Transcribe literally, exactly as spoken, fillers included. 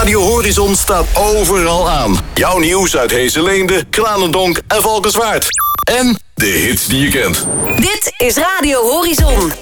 Radio Horizon staat overal aan. Jouw nieuws uit Heesselende, Kranendonk en Valkenswaard. En de hits die je kent. Dit is Radio Horizon.